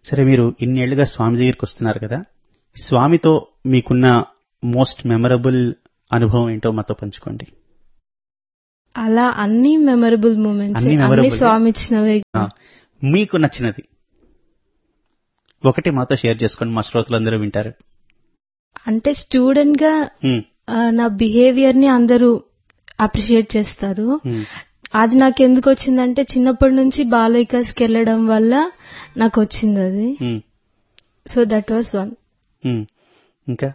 సరే, మీరు ఇన్నేళ్లుగా స్వామి దగ్గరికి వస్తున్నారు కదా, స్వామితో మీకున్న మోస్ట్ మెమరబుల్ అనుభవం ఏంటో మాతో పంచుకోండి. అలా అన్ని మెమరబుల్ మూమెంట్స్, అన్ని స్వామి ఇచ్చినవే. మీకు నచ్చినది ఒకటి మాతో షేర్ చేసుకోండి, మా శ్రోతలందరూ వింటారు. అంటే స్టూడెంట్ గా నా బిహేవియర్ ని అందరూ అప్రిషియేట్ చేస్తారు. అది నాకు ఎందుకు వచ్చిందంటే చిన్నప్పటి నుంచి బాలవికాస్కి వెళ్ళడం వల్ల నాకు వచ్చింది అది. So that was one. ఇంకా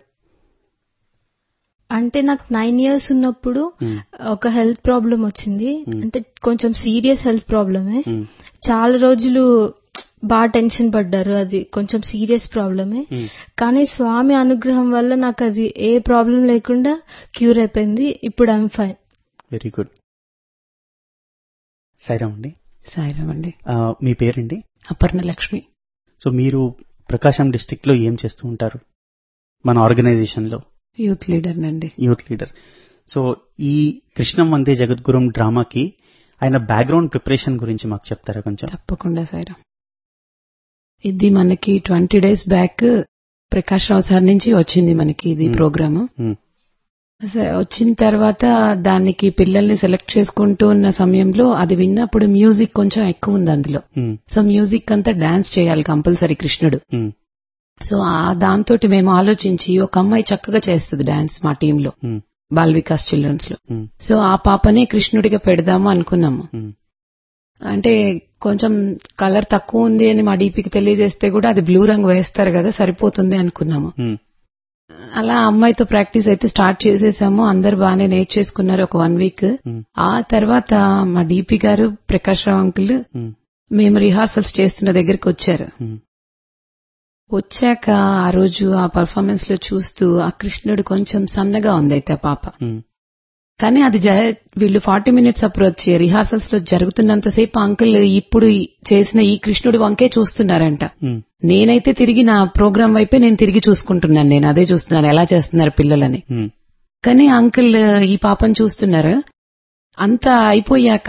అంటే నాకు 9 years ఉన్నప్పుడు ఒక హెల్త్ ప్రాబ్లం వచ్చింది. అంటే కొంచెం సీరియస్ హెల్త్ ప్రాబ్లమే. చాలా రోజులు బాగా టెన్షన్ పడ్డారు. అది కొంచెం సీరియస్ ప్రాబ్లమే. కానీ స్వామి అనుగ్రహం వల్ల నాకు అది ఏ ప్రాబ్లం లేకుండా క్యూర్ అయిపోయింది. ఇప్పుడు I'm fine. Very good. Sairam అండి. సాయిరామ్ అండి. మీ పేరండి? అపర్ణ లక్ష్మి. సో మీరు ప్రకాశం డిస్ట్రిక్ట్ లో ఏం చేస్తూ ఉంటారు? మన ఆర్గనైజేషన్ లో యూత్ లీడర్ నండి. Youth leader. సో ఈ కృష్ణం వందే జగద్గురం డ్రామాకి ఆయన బ్యాక్గ్రౌండ్ ప్రిపరేషన్ గురించి మాకు చెప్తారా కొంచెం? తప్పకుండా సాయిరామ్. ఇది మనకి 20 days బ్యాక్ ప్రకాష్ రావు సార్ నుంచి వచ్చింది మనకి ఇది ప్రోగ్రామ్. వచ్చిన తర్వాత దానికి పిల్లల్ని సెలెక్ట్ చేసుకుంటూ ఉన్న సమయంలో అది విన్నప్పుడు మ్యూజిక్ కొంచెం ఎక్కువ ఉంది అందులో. సో మ్యూజిక్ అంతా డాన్స్ చేయాలి కంపల్సరీ కృష్ణుడు. సో దాంతో మేము ఆలోచించి ఒక అమ్మాయి చక్కగా చేస్తుంది డాన్స్ మా టీంలో, బాల్ వికాస్ చిల్డ్రన్స్ లో. సో ఆ పాపనే కృష్ణుడిగా పెడదాము అనుకున్నాము. అంటే కొంచెం కలర్ తక్కువ ఉంది అని మా డీపీకి తెలియజేస్తే కూడా అది బ్లూ రంగు వేస్తారు కదా, సరిపోతుంది అనుకున్నాము. అలా అమ్మాయితో ప్రాక్టీస్ అయితే స్టార్ట్ చేసేసాము. అందరు బాగానే నేర్చేసుకున్నారు ఒక 1 week. ఆ తర్వాత మా డీపీ గారు ప్రకాష్ రావు అంకుల్ మేము రిహార్సల్స్ చేస్తున్న దగ్గరికి వచ్చారు. వచ్చాక ఆ రోజు ఆ పర్ఫార్మెన్స్ లో చూస్తూ ఆ కృష్ణుడు కొంచెం సన్నగా ఉంది అయితే పాప. కానీ అది వీళ్ళు 40 minutes అప్రోచ్ రిహార్సల్స్ లో జరుగుతున్నంతసేపు అంకుల్ ఇప్పుడు చేసిన ఈ కృష్ణుడి వంకే చూస్తున్నారంట. నేనైతే తిరిగి నా ప్రోగ్రాం వైపే నేను తిరిగి చూసుకుంటున్నాను. నేను అదే చూస్తున్నాను ఎలా చేస్తున్నారు పిల్లలని. కానీ అంకుల్ ఈ పాపను చూస్తున్నారు. అంతా అయిపోయాక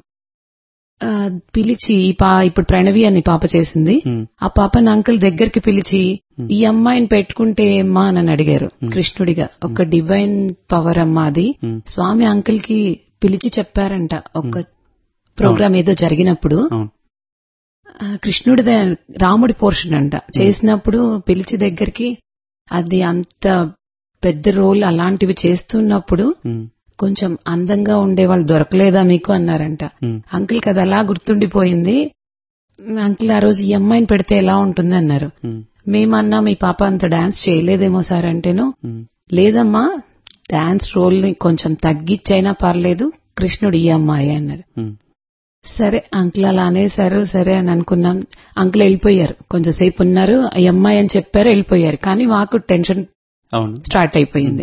పిలిచి ఇప్పుడు ప్రణవి అని పాప చేసింది. ఆ పాపను అంకుల్ దగ్గరికి పిలిచి ఈ అమ్మాయిని పెట్టుకుంటే అమ్మా అని అడిగారు కృష్ణుడిగా. ఒక డివైన్ పవర్ అమ్మా అది. స్వామి అంకుల్ కి పిలిచి చెప్పారంట ఒక ప్రోగ్రామ్ ఏదో జరిగినప్పుడు. కృష్ణుడి రాముడి పోర్షన్ అంట చేసినప్పుడు పిలిచి దగ్గరికి అది అంత పెద్ద రోల్ అలాంటివి చేస్తున్నప్పుడు కొంచెం అందంగా ఉండేవాళ్ళు దొరకలేదా మీకు అన్నారంట. అంకుల్ కి అది అలా గుర్తుండిపోయింది. అంకుల్ ఆ రోజు ఈ అమ్మాయిని పెడితే ఎలా ఉంటుంది అన్నారు. మేమన్నా మీ పాప అంత డాన్స్ చేయలేదేమో సార్ అంటేను, లేదమ్మా డాన్స్ రోల్ ని కొంచెం తగ్గిచ్చైనా పర్లేదు, కృష్ణుడు ఈ అమ్మాయి అన్నారు. సరే అంకుల్ అలా అనేసారు. సరే అని అనుకున్నాం. అంకుల్ వెళ్ళిపోయారు. కొంచెం సేపు ఉన్నారు, ఈ అమ్మాయి అని చెప్పారు, వెళ్ళిపోయారు. కానీ మాకు టెన్షన్ స్టార్ట్ అయిపోయింది.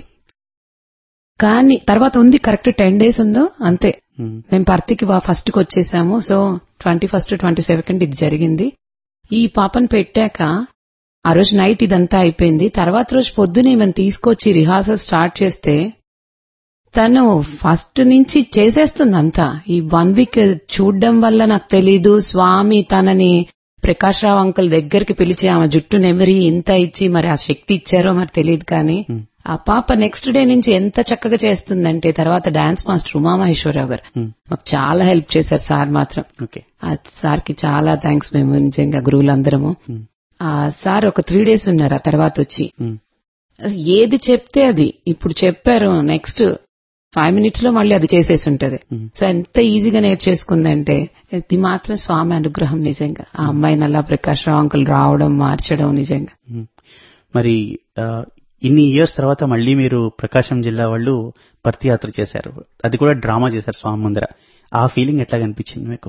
కానీ తర్వాత ఉంది కరెక్ట్ 10 days ఉందో అంతే. మేము పర్తికి ఫస్ట్ కి వచ్చేసాము. సో 21st 22nd ఇది జరిగింది. ఈ పాపను పెట్టాక ఆ రోజు నైట్ ఇదంతా అయిపోయింది. తర్వాత రోజు పొద్దునే మేము తీసుకొచ్చి రిహార్సల్ స్టార్ట్ చేస్తే తను ఫస్ట్ నుంచి చేసేస్తుంది అంతా. ఈ 1 week చూడడం వల్ల నాకు తెలీదు స్వామి తనని ప్రకాష్ రావు అంకుల్ దగ్గరికి పిలిచి ఆమె జుట్టు నెమరి ఇంత ఇచ్చి మరి ఆ శక్తి ఇచ్చారో మరి తెలియదు. కానీ ఆ పాప నెక్స్ట్ డే నుంచి ఎంత చక్కగా చేస్తుందంటే తర్వాత డాన్స్ మాస్టర్ ఉమామహేశ్వరరావు గారు మాకు చాలా హెల్ప్ చేశారు. సార్ మాత్రం ఆ సార్ కి చాలా థ్యాంక్స్. మేము నిజంగా గురువులందరము. ఆ సార్ ఒక 3 days ఉన్నారు. ఆ తర్వాత వచ్చి ఏది చెప్తే అది ఇప్పుడు చెప్పారు నెక్స్ట్ 5 minutes లో మళ్ళీ అది చేసేసి ఉంటది. సో ఎంత ఈజీగా నేర్చేసుకుందంటే ఇది మాత్రం స్వామి అనుగ్రహం నిజంగా. ఆ అమ్మాయిని అలా ప్రకాష్ రావు అంకుల్ రావడం మార్చడం నిజంగా. మరి ఇన్ని ఇయర్స్ తర్వాత మళ్ళీ మీరు ప్రకాశం జిల్లా వాళ్ళు పర్తి యాత్ర చేశారు, అది కూడా డ్రామా చేశారు స్వామి ముందర. ఆ ఫీలింగ్ ఎట్లా అనిపించింది మీకు?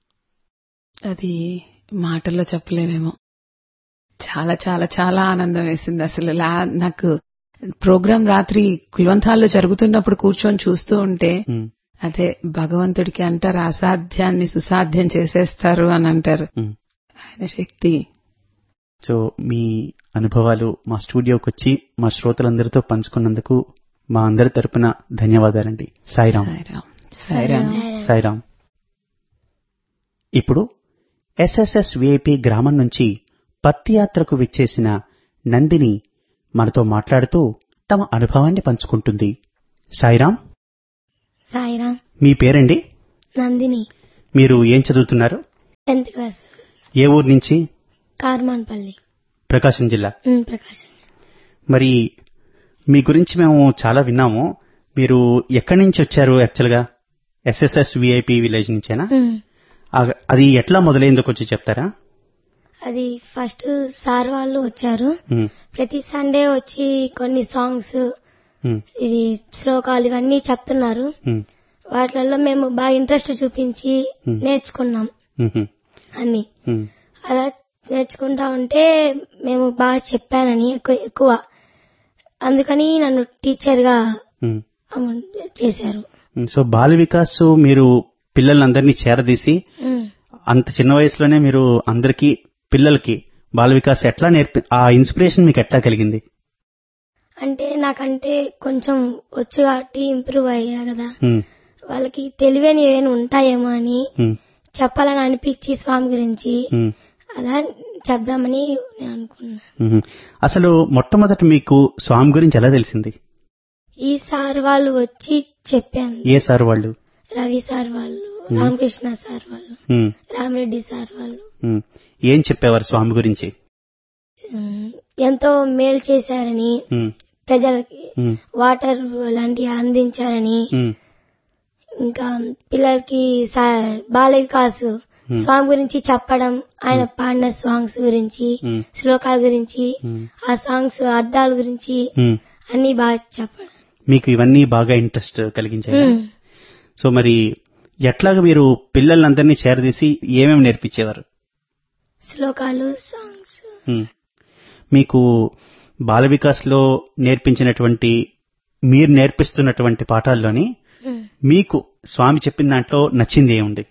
అది మాటల్లో చెప్పలేమేమో. చాలా చాలా చాలా ఆనందం వేసింది అసలు. నాకు ప్రోగ్రాం రాత్రి కుల్వంతాల్లో జరుగుతున్నప్పుడు కూర్చొని చూస్తూ ఉంటే అదే భగవంతుడికి అంటారు అసాధ్యాన్ని సుసాధ్యం చేసేస్తారు అని అంటారు. ఆయన శక్తి. సో మీ అనుభవాలు మా స్టూడియోకి వచ్చి మా శ్రోతలందరితో పంచుకున్నందుకు మా అందరి తరపున ధన్యవాదాలండి. సాయిరామ్. సాయిరామ్. ఇప్పుడు SSS VIP గ్రామం నుంచి పత్తి యాత్రకు విచ్చేసిన నందిని మనతో మాట్లాడుతూ తమ అనుభవాన్ని పంచుకుంటుంది. సాయిరాం. సాయిరాం. మీ పేరండి? నందిని. మీరు ఏం చదువుతున్నారు? 10th class. ఏ ఊరు నుంచి? కార్మాన్పల్లి, ప్రకాశం జిల్లా. ప్రకాశం. మరి మీ గురించి మేము చాలా విన్నాము. మీరు ఎక్కడి నుంచి వచ్చారు? యాక్చువల్గా ఎస్ఎస్ఎస్ విఐపి విలేజ్ నుంచేనా? అది ఎట్లా మొదలైందో కొంచెం చెప్తారా? అది ఫస్ట్ సార్ వాళ్ళు వచ్చారు. ప్రతి సండే వచ్చి కొన్ని సాంగ్స్, ఇది శ్లోకాలు ఇవన్నీ చెప్తున్నారు. వాటిలలో మేము బాగా ఇంట్రెస్ట్ చూపించి నేర్చుకున్నాం అన్ని. అలా నేర్చుకుంటా ఉంటే మేము బాగా చెప్పానని ఎక్కువ, అందుకని నన్ను టీచర్ గా చేశారు. సో బాల వికాస్ మీరు పిల్లలందరినీ చేరదీసి అంత చిన్న వయసులోనే మీరు అందరికీ పిల్లలకి బాల వికాస్ ఎట్లా ఆ ఇన్స్పిరేషన్ మీకు ఎట్లా కలిగింది? అంటే నాకంటే కొంచెం వచ్చు కాబట్టి ఇంప్రూవ్ అయ్యా కదా, వాళ్ళకి తెలివని ఏమైనా ఉంటాయేమో అని చెప్పాలని అనిపించి స్వామి గురించి అలా చెప్దామని నేను అనుకున్నా. అసలు మొట్టమొదటి మీకు స్వామి గురించి ఎలా తెలిసింది? ఈ సార్ వాళ్ళు వచ్చి చెప్పాను. ఏ సార్ వాళ్ళు? రవి సార్ వాళ్ళు, రామకృష్ణ సార్ వాళ్ళు, రామరెడ్డి సార్ వాళ్ళు. ఏం చెప్పేవారు స్వామి గురించి? ఎంతో మేలు చేశారని, ప్రజలకి వాటర్ లాంటివి అందించారని, ఇంకా పిల్లలకి బాల వికాస్ స్వామి గురించి చెప్పడం, ఆయన పాడిన సాంగ్స్ గురించి, శ్లోకాల గురించి, ఆ సాంగ్స్ అర్థాల గురించి అన్ని బాగా చెప్పడం. మీకు ఇవన్నీ బాగా ఇంట్రెస్ట్ కలిగించాయి. సో మరి ఎట్లాగా మీరు పిల్లలందరినీ చేరదీసి ఏమేమి నేర్పించేవారు? శ్లోకాలు, సాంగ్స్. మీకు బాల వికాస్ లో నేర్పించినటువంటి, మీరు నేర్పిస్తున్నటువంటి పాఠాల్లోని మీకు స్వామి చెప్పిన దాంట్లో నచ్చింది ఏముంది?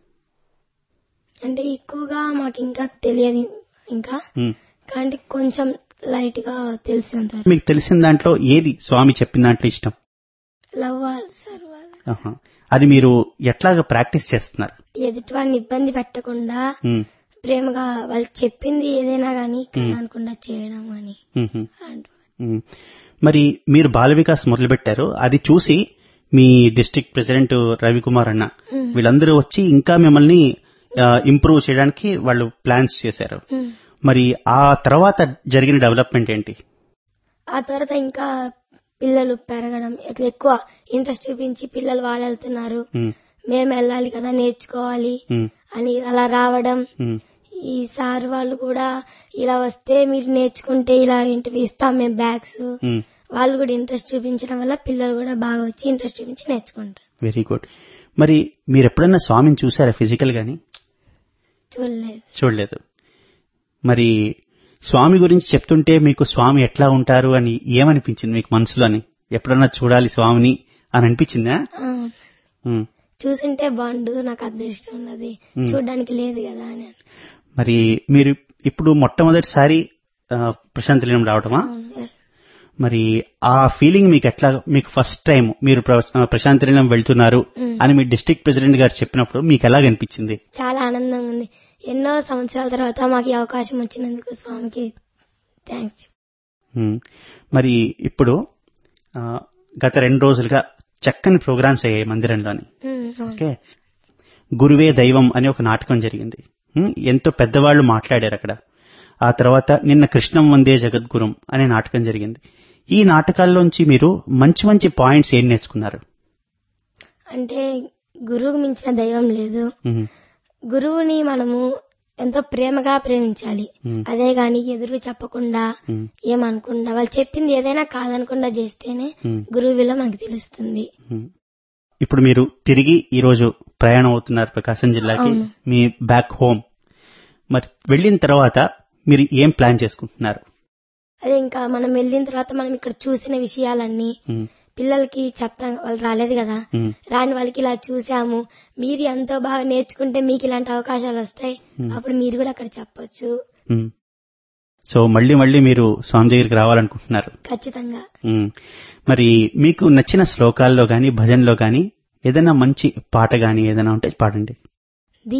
అంటే ఎక్కువగా మాకు ఇంకా తెలియదు, ఇంకా కానీ కొంచెం లైట్ గా తెలిసినంత. మీకు తెలిసిన దాంట్లో ఏది స్వామి చెప్పిన దాంట్లో ఇష్టం? Love all serve. అది మీరు ఎట్లాగా ప్రాక్టీస్ చేస్తున్నారు? ఎదుటి వాడిని ఇబ్బంది పెట్టకుండా ప్రేమగా వాళ్ళు చెప్పింది ఏదైనా గానీ కాదనకుండా చేయడం అని. మరి మీరు బాల వికాస్ మొదలు పెట్టారు, అది చూసి మీ డిస్ట్రిక్ట్ ప్రెసిడెంట్ రవికుమార్ అన్న వీళ్ళందరూ వచ్చి ఇంకా మిమ్మల్ని ఇంప్రూవ్ చేయడానికి వాళ్ళు ప్లాన్స్ చేశారు. మరి ఆ తర్వాత జరిగిన డెవలప్మెంట్ ఏంటి? ఆ తర్వాత ఇంకా పిల్లలు పెరగడం, ఎక్కువ ఇంట్రెస్ట్ చూపించి పిల్లలు వాళ్ళు వెళ్తున్నారు, మేము వెళ్ళాలి కదా నేర్చుకోవాలి అని అలా రావడం. ఈ సార్ వాళ్ళు కూడా ఇలా వస్తే మీరు నేర్చుకుంటే ఇలా ఇంటివి ఇస్తాం మేము బ్యాగ్స్, వాళ్ళు కూడా ఇంట్రెస్ట్ చూపించడం వల్ల పిల్లలు కూడా బాగా వచ్చి ఇంట్రెస్ట్ చూపించి నేర్చుకుంటారు. Very good. మరి మీరు ఎప్పుడన్నా స్వామిని చూసారా ఫిజికల్ గాని? చూడలేదు. మరి స్వామి గురించి చెప్తుంటే మీకు స్వామి ఎట్లా ఉంటారు అని ఏమనిపించింది మీకు మనసులోని? ఎప్పుడన్నా చూడాలి స్వామిని అని అనిపించిందా? చూసింటే బాగుండు, నాకు అదృష్టం ఉన్నది, చూడడానికి లేదు కదా అని. మరి మీరు ఇప్పుడు మొట్టమొదటిసారి ప్రశాంతి నిలయం రావటమా? మరి ఆ ఫీలింగ్ మీకు ఎట్లా, మీకు ఫస్ట్ టైం మీరు ప్రశాంతి నిలయం వెళ్తున్నారు అని మీ డిస్ట్రిక్ట్ ప్రెసిడెంట్ గారు చెప్పినప్పుడు మీకు ఎలాగనిపించింది? చాలా ఆనందంగా ఉంది. ఎన్నో సంవత్సరాల తర్వాత మాకు ఈ అవకాశం వచ్చినందుకు స్వామికి థ్యాంక్స్. మరి ఇప్పుడు గత 2 రోజులుగా చక్కని ప్రోగ్రామ్స్ అయ్యాయి మందిరంలోని. ఓకే, గురువే దైవం అనే ఒక నాటకం జరిగింది. ఎంతో పెద్దవాళ్లు మాట్లాడారు అక్కడ. ఆ తర్వాత నిన్న కృష్ణం వందే జగద్గురుం అనే నాటకం జరిగింది. ఈ నాటకాల్లోంచి మీరు మంచి మంచి పాయింట్స్ ఏం నేర్చుకున్నారు? అంటే గురువుకు మించిన దైవం లేదు, గురువుని మనము ఎంతో ప్రేమగా ప్రేమించాలి, అదే గాని ఎదురు చెప్పకుండా ఏమనకుండా వాళ్ళు చెప్పింది ఏదైనా కాదనకుండా చేస్తేనే గురువు విలువ మనకు తెలుస్తుంది. ఇప్పుడు మీరు తిరిగి ఈ రోజు ప్రయాణం అవుతున్నారు ప్రకాశం జిల్లాకి, మీ బ్యాక్ హోమ్. మరి వెళ్ళిన తర్వాత మీరు ఏం ప్లాన్ చేసుకుంటున్నారు? అదే ఇంకా మనం వెళ్ళిన తర్వాత మనం ఇక్కడ చూసిన విషయాలన్నీ పిల్లలకి చెప్తాం. వాళ్ళు రాలేదు కదా, రాని వాళ్ళకి ఇలా చూసాము, మీరు ఎంతో బాగా నేర్చుకుంటే మీకు ఇలాంటి అవకాశాలు వస్తాయి, అప్పుడు మీరు కూడా అక్కడ చెప్పొచ్చు. సో మళ్ళీ మళ్ళీ మీరు స్వామి దగ్గరికి రావాలనుకుంటున్నారు? ఖచ్చితంగా. మరి మీకు నచ్చిన శ్లోకాల్లో గాని భజనలో గాని ఏదైనా మంచి పాట గాని ఏదైనా ఉంటే పాడండి.